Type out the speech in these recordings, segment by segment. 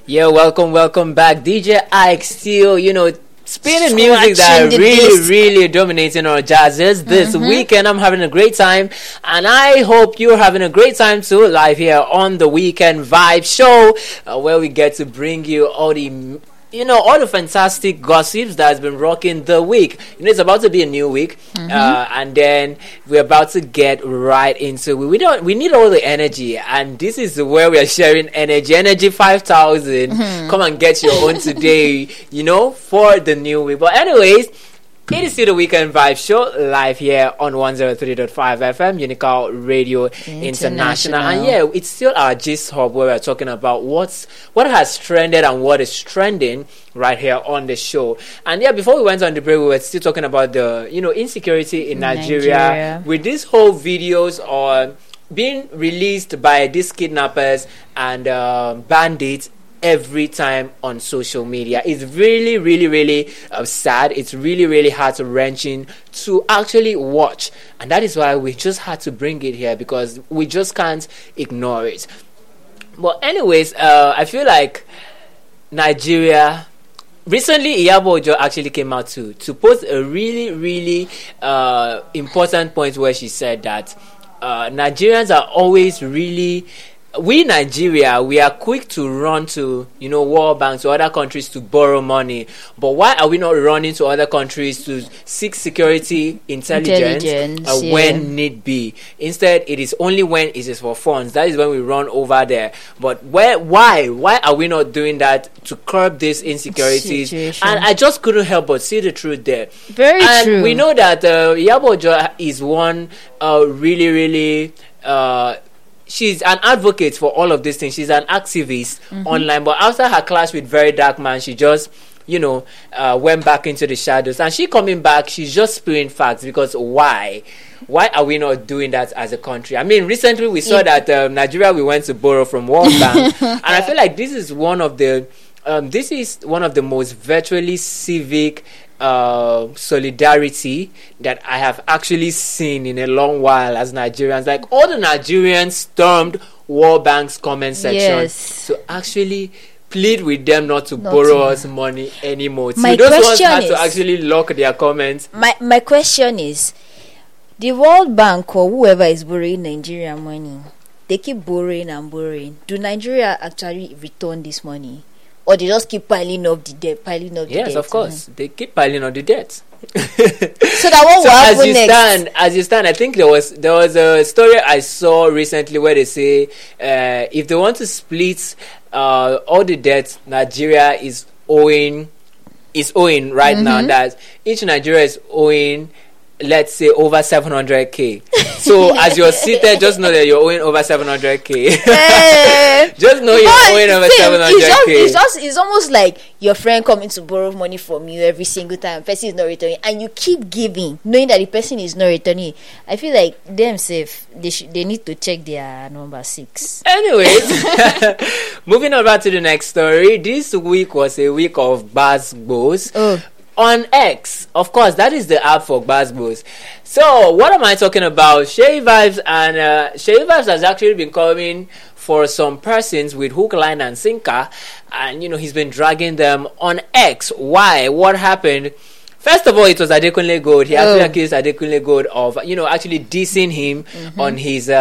Yeah, welcome back. DJ Ike still, spinning music that really dominating our jazzers. This weekend I'm having a great time, and I hope you're having a great time too, live here on the Weekend Vibe Show, where we get to bring you all the fantastic gossips that has been rocking the week. It's about to be a new week, and then we're about to get right into it. We need all the energy, and this is where we are sharing energy 5,000. Come and get your own today, for the new week. But anyways, it is still the Weekend Vibe Show, live here on 103.5 FM, Unical Radio International. And yeah, it's still our gist hub where we're talking about what has trended and what is trending right here on the show. And yeah, before we went on the break, we were still talking about the, insecurity in Nigeria. With these whole videos on being released by these kidnappers and bandits every time on social media. It's really sad. It's really heart-wrenching to actually watch, and that is why we just had to bring it here, because we just can't ignore it. But anyways, I feel like Nigeria recently, Iyabo Ojo actually came out to post a really important point where she said that Nigerians are always we Nigeria, we are quick to run to, World Bank, to other countries to borrow money. But why are we not running to other countries to seek security intelligence when need be? Instead, it is only when it is for funds. That is when we run over there. But why are we not doing that to curb these insecurities? Situation. And I just couldn't help but see the truth there. Very true. And we know that Iyabo Ojo is one really she's an advocate for all of these things. She's an activist online. But after her clash with Very Dark Man, she just, went back into the shadows. And she coming back, she's just spewing facts. Because why? Why are we not doing that as a country? I mean, recently we saw that Nigeria, we went to borrow from World Bank. And I feel like this is one of the most virtually civic solidarity that I have actually seen in a long while as Nigerians. Like, all the Nigerians stormed World Bank's comment section to actually plead with them not to borrow us money anymore. So those ones had to actually lock their comments. My question is, the World Bank or whoever is borrowing Nigerian money, they keep borrowing and borrowing. Do Nigeria actually return this money? Or they just keep piling up the debt? Yes, of course. They keep piling up the debt. So that what will happen next? As you stand, I think there was a story I saw recently where they say if they want to split all the debt Nigeria is owing right now, that each Nigeria is owing, let's say, over 700k. So as you're seated, just know that you're owing over 700k. Just know you're owing over 700k. It's almost like your friend coming to borrow money from you every single time. Person is not returning, and you keep giving, knowing that the person is not returning. I feel like them safe. They need to check their number 6. Anyways, moving on back to the next story. This week was a week of Gbasgbos. On X, of course, that is the app for Gbasgbos. So, what am I talking about? Seyi Vibes, and Seyi Vibes has actually been coming for some persons with hook, line, and sinker, and he's been dragging them on X. Why? What happened? First of all, it was Adekunle Gold. He actually accused Adekunle Gold of, actually dissing him on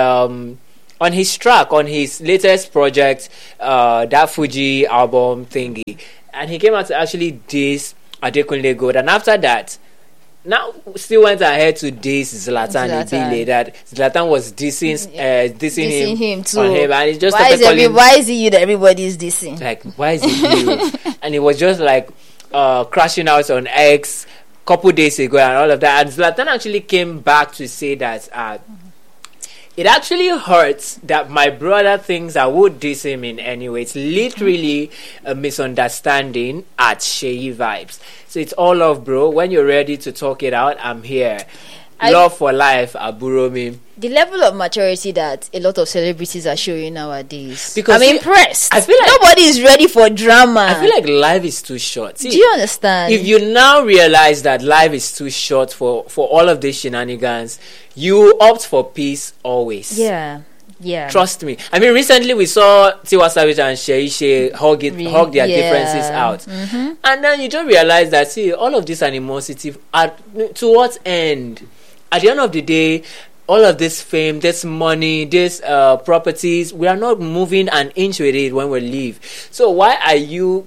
his track, on his latest project, that Fuji album thingy, and he came out to actually diss Adekunle Gold. And after that, now still went ahead to diss Zlatan Ibile, that Zlatan was dissing him too. On him, and it's just why is it you that everybody is dissing? Like, why is it you? And it was just like crashing out on X couple days ago and all of that. And Zlatan actually came back to say that it actually hurts that my brother thinks I would diss him in any way. It's literally a misunderstanding at Seyi Vibes. So it's all love, bro. When you're ready to talk it out, I'm here. Love for life, Aburomi. The level of maturity that a lot of celebrities are showing nowadays, because I'm impressed. I feel like nobody is ready for drama. I feel like life is too short. See, do you understand? If you now realize that life is too short for all of these shenanigans, you opt for peace always. Yeah. Yeah. Trust me. I mean, recently we saw Tiwa Savage and Shay hug their differences out. And then you just realize that, see, all of this animosity, to what end? At the end of the day, all of this fame, this money, this properties, we are not moving an inch with it when we leave. So why are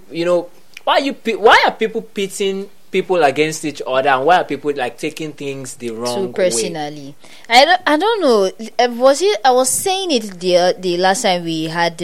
why are people pitting people against each other, and why are people like taking things the wrong too personally way? I don't know, was it, I was saying it the last time we had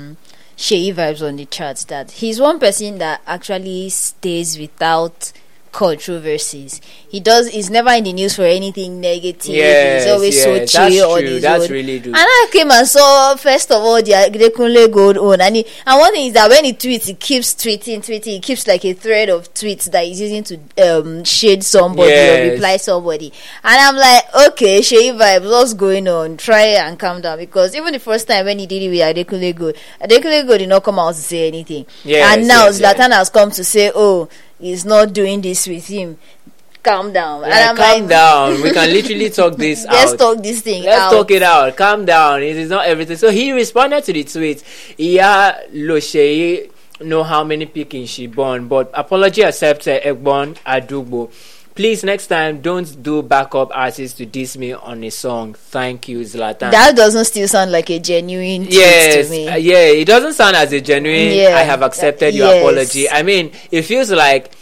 Sheyi Vibes on the charts, that he's one person that actually stays without controversies. He's never in the news for anything negative. Yes, he's always so chill on his that's own. really true. And I came and saw, first of all, the Adekunle Gold own, and one thing is that when he tweets, he keeps tweeting, he keeps like a thread of tweets that he's using to shade somebody or reply somebody. And I'm like, okay, Sheyi Vibes, what's going on? Try and calm down, because even the first time when he did it with Adekunle Gold did not come out to say anything. And now Zlatan has come to say, oh, he's not doing this with him. Calm down. Yeah, calm down. We can literally talk this out. Let's talk this thing out. Let's talk it out. Calm down. It is not everything. So he responded to the tweet. Yeah, Loshe know how many pickings she born, but apology accepted. Egbon Adugbo. Please, next time, don't do backup artists to diss me on a song. Thank you, Zlatan. That doesn't still sound like a genuine tweet to me. It doesn't sound as a genuine, I have accepted your apology. I mean, it feels like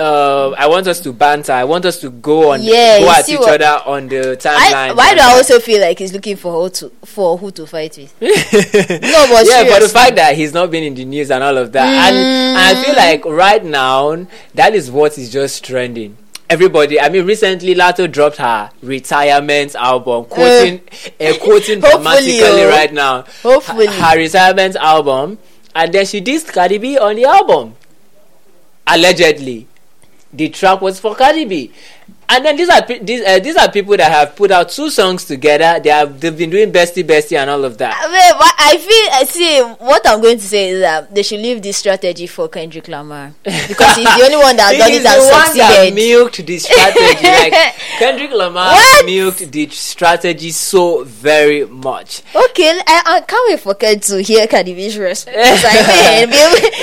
I want us to banter. I want us to go at each other on the timeline. Why do I also feel like he's looking for who to fight with? No, but for the fact that he's not been in the news and all of that. And I feel like right now, that is what is just trending. Everybody, I mean, recently Lato dropped her retirement album, quoting dramatically right now. Hopefully. Her retirement album, and then she dissed Cardi B on the album. Allegedly. The track was for Cardi B. And then these are people that have put out 2 songs together. They've been doing bestie and all of that. I see. What I'm going to say is that they should leave this strategy for Kendrick Lamar, because he's the only one that has done it and succeeded. He's the one that milked the strategy. Like Kendrick Lamar milked the strategy so very much. Okay, I can't wait for Ken to hear Cardi B's response. Am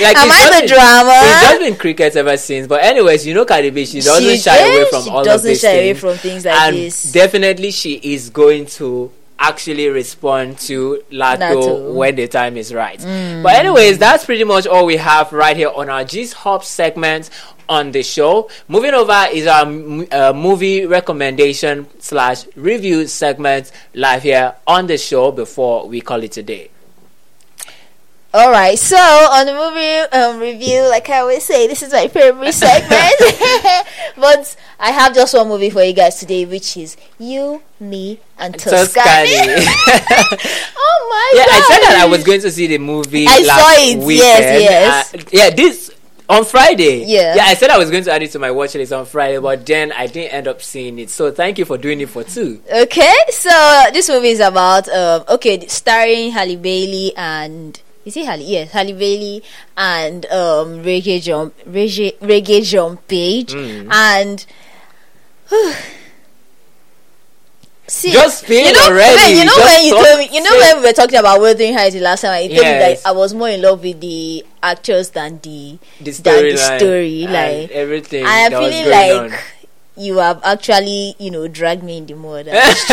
I the drama? It's just been cricket ever since. But anyways, Cardi B, she doesn't shy away from all of this. Doesn't shy away from things like this. And definitely she is going to actually respond to Lato when the time is right. But anyways, that's pretty much all we have right here on our G's Hop segment on the show. Moving over is our movie recommendation / review segment live here on the show before we call it a day. Alright, so on the movie review, like I always say, this is my favorite segment. But I have just one movie for you guys today, which is You, Me, and Toscani. Oh my god! I said that I was going to see the movie I last saw it, weekend. yes. This on Friday. Yeah, I said I was going to add it to my watch list on Friday, but then I didn't end up seeing it. So thank you for doing it for 2. Okay, so this movie is about starring Halle Bailey and... Is it Halle? Yes, Halle Bailey and Reggae Jump Page and see, just feel already. When you told me, when we were talking about Wuthering Heights the last time, you told me that I was more in love with the actors than the story, like everything. I'm feeling like you have actually, dragged me in the mud.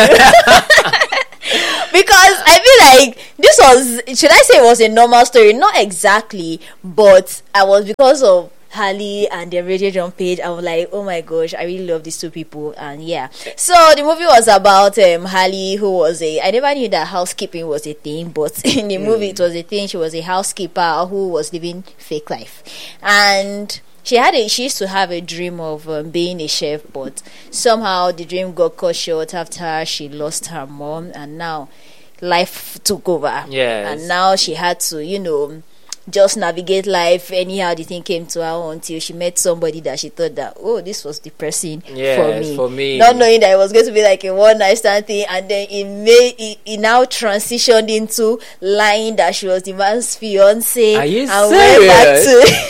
Because I feel like this was, should I say it was a normal story? Not exactly, but I was, because of Halle and the Radio Jump Page, I was like, oh my gosh, I really love these 2 people. And yeah, so the movie was about Halle, who was I never knew that housekeeping was a thing, but in the movie it was a thing. She was a housekeeper who was living fake life, and she used to have a dream of being a chef, but somehow the dream got cut short after she lost her mom, and now life took over. Yes. And now she had to, just navigate life anyhow the thing came to her until she met somebody that she thought that, oh, this was the person for me. Not knowing that it was going to be like a one night stand thing, and then it now transitioned into lying that she was the man's fiance. Are you and serious?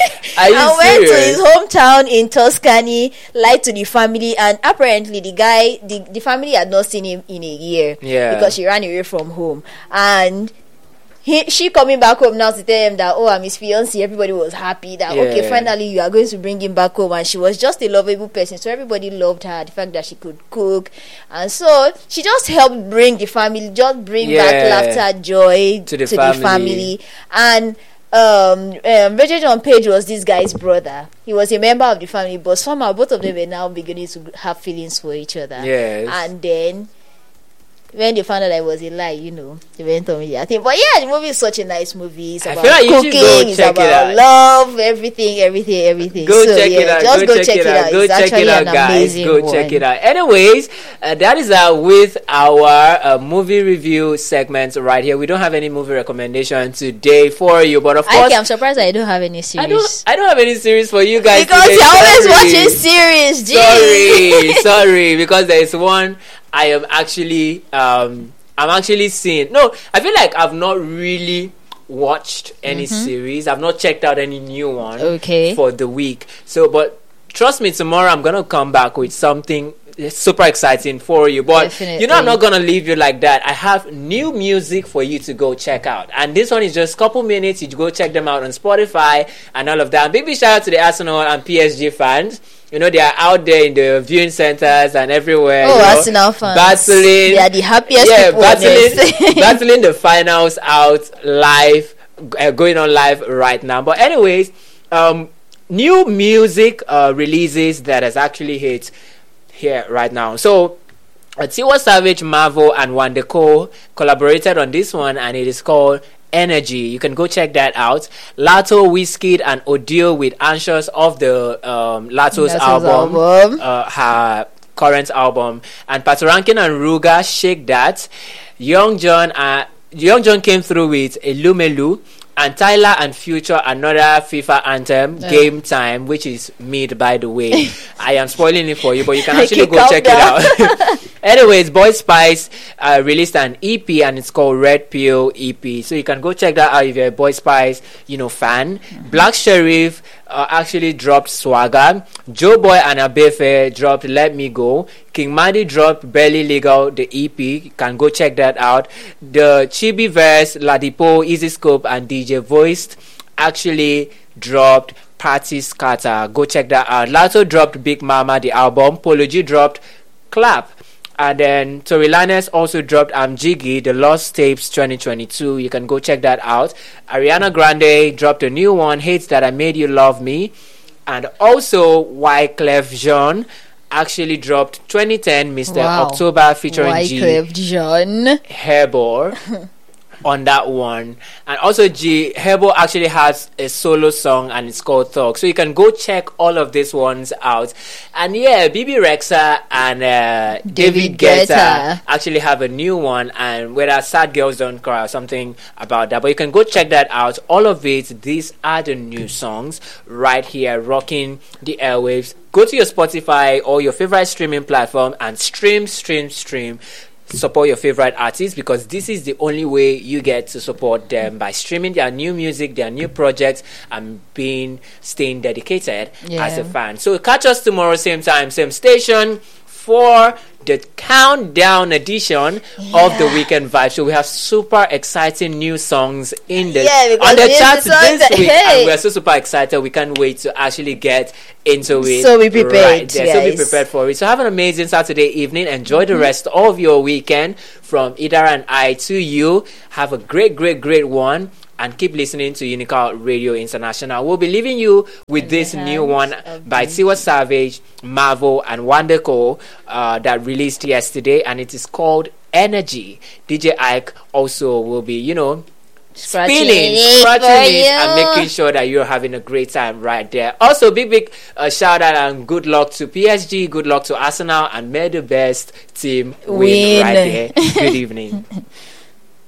Went to his hometown in Tuscany, lied to the family, and apparently the family had not seen him in a year because she ran away from home. And she coming back home now to tell him that, oh, I'm his fiancé. Everybody was happy that, okay, finally you are going to bring him back home. And she was just a lovable person, so everybody loved her, the fact that she could cook. And so she just helped bring the family, just bring back laughter, joy to the family. And Reggie John Page was this guy's brother. He was a member of the family, but somehow both of them were now beginning to have feelings for each other. And then when they found out that it was a lie, they went on with it. I think, but yeah, the movie is such a nice movie. It's about cooking, it's about love, everything. Go check it out. Just go check it out. Go check it out, guys. Go check it out. Anyways, that is with our movie review segment right here. We don't have any movie recommendation today for you, but of course, I'm surprised I don't have any series. I don't have any series for you guys because today. You're always watching series. Sorry, because there is one I am actually I'm actually seeing. No, I feel like I've not really watched any series. I've not checked out any new one for the week. So, but trust me, tomorrow I'm gonna come back with something super exciting for you. But definitely. I'm not gonna leave you like that. I have new music for you to go check out, and this one is just a couple minutes. You go check them out on Spotify and all of that. Big shout out to the Arsenal and PSG fans. They are out there in the viewing centers and everywhere. Oh, Arsenal fans. Battling. They are the happiest people. Battling the finals out live, going on live right now. But anyways, new music releases that has actually hit here right now. So, Tiwa Savage, Mavo, and Wandeko collaborated on this one, and it is called Energy. You can go check that out. Lato, Wizkid, and Odio with Anxious of the Lato's album. Her current album. And Patoranking and Ruga, Shake That. Young John came through with Elumelu. And Tyler and Future, another FIFA anthem, Game Time, which is mid, by the way. I am spoiling it for you, but you can actually go check it out. Anyways, Boy Spice released an EP, and it's called Red Pill EP. So you can go check that out if you're a Boy Spice, fan. Black Sheriff actually dropped Swagger. Joe Boy and Abefe dropped Let Me Go. King Madi dropped Barely Legal, the EP. You can go check that out. The Chibi Verse, Ladipo, Easy Scope, and DJ Voiced actually dropped Party Scatter. Go check that out. Lato dropped Big Mama, the album. Polo G dropped Clap. And then Tory Lanez also dropped I'm Jiggy, the Lost Tapes 2022. You can go check that out. Ariana Grande dropped a new one, Hates That I Made You Love Me. And also Wyclef Jean actually dropped 2010 Mr. October featuring Wyclef Jean Herbor on that one. And also Herbo actually has a solo song, and it's called Talk. So you can go check all of these ones out. And yeah, BB Rexa and David Guetta actually have a new one, and whether Sad Girls Don't Cry or something about that. But you can go check that out. All of it, these are the new songs right here rocking the airwaves. Go to your Spotify or your favorite streaming platform and stream. Support your favorite artists, because this is the only way you get to support them, by streaming their new music, their new projects, and staying dedicated as a fan. So catch us tomorrow, same time, same station, for the countdown edition of the Weekend Vibe. So we have super exciting new songs on the charts this week, and we are so super excited. We can't wait to actually get into it. So be prepared, right there. So be prepared for it. So have an amazing Saturday evening. Enjoy the rest of your weekend. From Idara and I to you, have a great one. And keep listening to Unica Radio International. We'll be leaving you with this new one by Tiwa Savage, Mavo, and Wandeko that released yesterday, and it is called Energy. DJ Ike also will be, scratching it and making sure that you're having a great time right there. Also, big shout out and good luck to PSG, good luck to Arsenal, and may the best team win right there. Good evening.